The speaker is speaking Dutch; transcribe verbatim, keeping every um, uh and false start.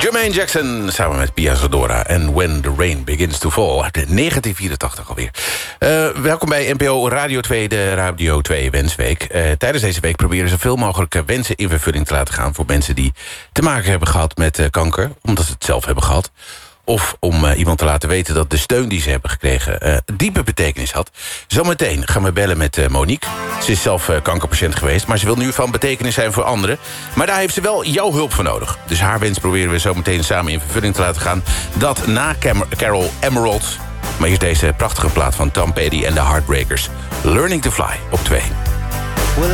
Jermaine Jackson samen met Pia Zadora en When the Rain Begins to Fall uit negentien vierentachtig alweer. Uh, welkom bij N P O Radio twee, de Radio twee Wensweek. Uh, tijdens deze week proberen ze zoveel mogelijk wensen in vervulling te laten gaan voor mensen die te maken hebben gehad met uh, kanker, omdat ze het zelf hebben gehad. Of om uh, iemand te laten weten dat de steun die ze hebben gekregen uh, diepe betekenis had. Zometeen gaan we bellen met uh, Monique. Ze is zelf uh, kankerpatiënt geweest, maar ze wil nu van betekenis zijn voor anderen. Maar daar heeft ze wel jouw hulp voor nodig. Dus haar wens proberen we zometeen samen in vervulling te laten gaan. Dat na Cam- Carol Emerald. Maar hier is deze prachtige plaat van Tom Petty en de Heartbreakers. Learning to Fly op twee.